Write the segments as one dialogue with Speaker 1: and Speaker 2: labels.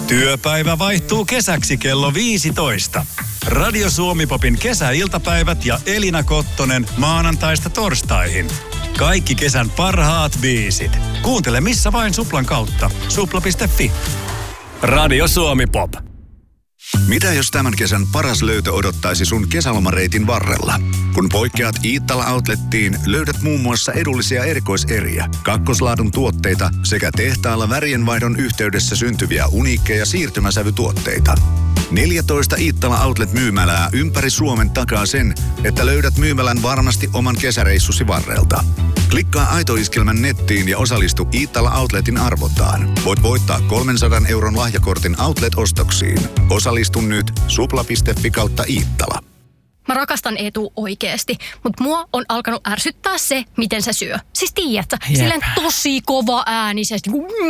Speaker 1: Työpäivä vaihtuu kesäksi kello 15. Radio Suomi-popin kesäiltapäivät ja Elina Kottonen maanantaista torstaihin. Kaikki kesän parhaat biisit. Kuuntele missä vain Suplan kautta. Supla.fi. Radio Suomi-pop.
Speaker 2: Mitä jos tämän kesän paras löytö odottaisi sun kesälomareitin varrella? Kun poikkeat Iittala Outlettiin, löydät muun muassa edullisia erikoiseriä, kakkoslaadun tuotteita sekä tehtaalla värienvaihdon yhteydessä syntyviä uniikkeja siirtymäsävytuotteita. 14 Iittala Outlet-myymälää ympäri Suomen takaa sen, että löydät myymälän varmasti oman kesäreissusi varrelta. Klikkaa Aito-iskelmän nettiin ja osallistu Iittala Outletin arvontaan. Voit voittaa 300 € lahjakortin Outlet-ostoksiin. Osallistu nyt supla.fi/Iittala.
Speaker 3: Mä rakastan Eetu oikeesti, mutta mua on alkanut ärsyttää se, miten se syö. Siis tiedätkö, silleen tosi kova äänisesti.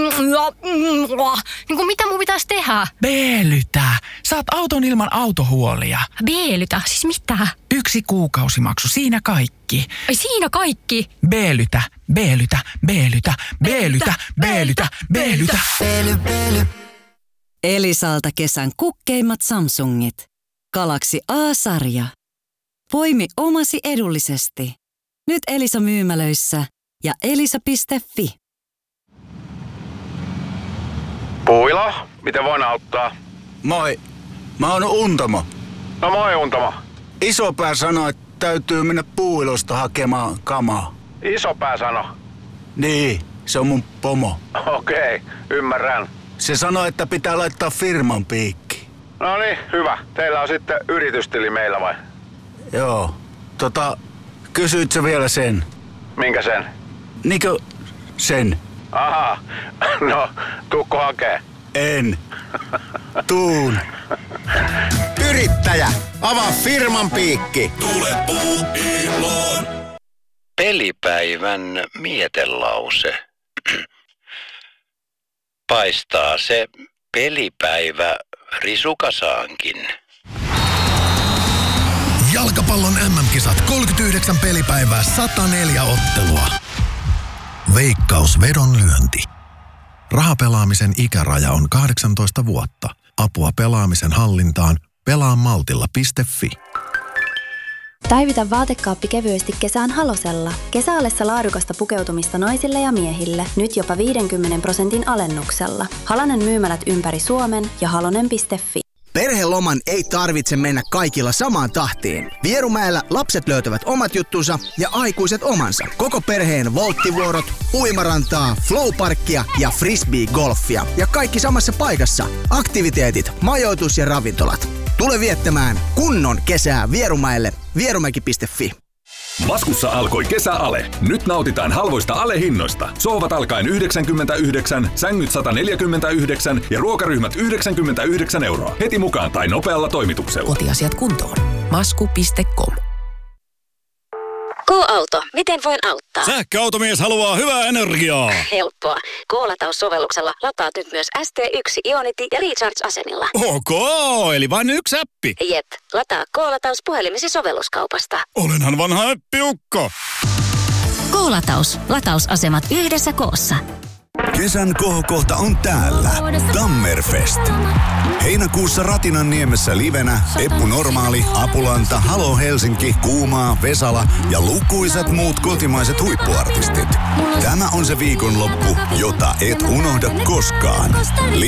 Speaker 3: Niin kuin mitä mun pitäisi tehdä?
Speaker 4: Beelytä. Saat auton ilman autohuolia.
Speaker 3: Beelytä? Siis mitä?
Speaker 4: 1 kuukausimaksu, siinä kaikki.
Speaker 3: Ai siinä kaikki?
Speaker 4: Beelytä, beelytä, beelytä, beelytä, beelytä, beelytä.
Speaker 5: Beely. Elisalta kesän kukkeimmat Samsungit. Galaxy A-sarja. Poimi omasi edullisesti. Nyt Elisa-myymälöissä ja elisa.fi.
Speaker 6: Puila, miten voin auttaa?
Speaker 7: Moi, mä oon Untamo.
Speaker 6: No moi Untamo.
Speaker 7: Isopää sanoi, että täytyy mennä Puuilosta hakemaan kamaa.
Speaker 6: Isopää sano?
Speaker 7: Niin, se on mun pomo.
Speaker 6: Okei, ymmärrän.
Speaker 7: Se sanoi, että pitää laittaa firman piikki.
Speaker 6: No niin, hyvä. Teillä on sitten yritystili meillä vai?
Speaker 7: Joo. Kysyit sä vielä sen?
Speaker 6: Minkä sen?
Speaker 7: Niinkö sen?
Speaker 6: Aha, no tuukko hakee?
Speaker 7: En. Tuun.
Speaker 8: Yrittäjä, avaa firman piikki.
Speaker 9: Tule Puuiloon. Pelipäivän mietelause. Paistaa se pelipäivä risukasaankin.
Speaker 10: Jalkapallon MM-kisat 39 pelipäivää 104 ottelua. Veikkaus vedonlyönti. Rahapelaamisen ikäraja on 18 vuotta. Apua pelaamisen hallintaan pelaamaltilla.fi.
Speaker 11: Päivitä vaatekaappi kevyesti kesään Halosella. Kesäalessa laadukasta pukeutumista naisille ja miehille. Nyt jopa 50% alennuksella. Halonen myymälät ympäri Suomen ja halonen.fi.
Speaker 8: Perheloman ei tarvitse mennä kaikilla samaan tahtiin. Vierumäellä lapset löytävät omat juttunsa ja aikuiset omansa. Koko perheen volttivuorot, uimarantaa, flowparkkia ja frisbee-golfia. Ja kaikki samassa paikassa. Aktiviteetit, majoitus ja ravintolat. Tule viettämään kunnon kesää Vierumäelle. Vierumäki.fi.
Speaker 12: Maskussa alkoi kesäale. Nyt nautitaan halvoista alehinnoista. Sohvat alkaen 99, sängyt 149 ja ruokaryhmät 99 €. Heti mukaan tai nopealla toimituksella.
Speaker 13: Kotiasiat kuntoon. Masku.com.
Speaker 14: K-auto. Miten voin auttaa?
Speaker 15: Sähköautomies haluaa hyvää energiaa.
Speaker 14: Helppoa. K-lataussovelluksella lataat nyt myös ST1 Ionity ja Recharge-asemilla.
Speaker 15: Ok, eli vain yksi appi.
Speaker 14: Jep. Lataa K-lataus puhelimesi sovelluskaupasta.
Speaker 15: Olenhan vanha appiukko.
Speaker 14: K-lataus. Latausasemat yhdessä koossa.
Speaker 2: Kesän kohokohta on täällä. Tammerfest. Heinäkuussa Ratinanniemessä livenä Eppu Normaali, Apulanta, Halo Helsinki, Kuumaa, Vesala ja lukuisat muut kotimaiset huippuartistit. Tämä on se viikonloppu, jota et unohda koskaan.